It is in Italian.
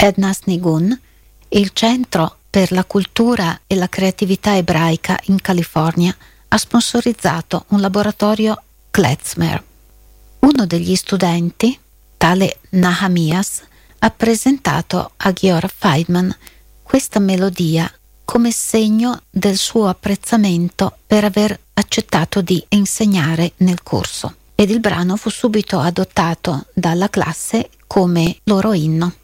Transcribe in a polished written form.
Ednas Nigun, il Centro per la Cultura e la Creatività Ebraica in California ha sponsorizzato un laboratorio klezmer. Uno degli studenti, tale Nahamias, ha presentato a Giora Feidman questa melodia come segno del suo apprezzamento per aver accettato di insegnare nel corso, ed il brano fu subito adottato dalla classe come loro inno.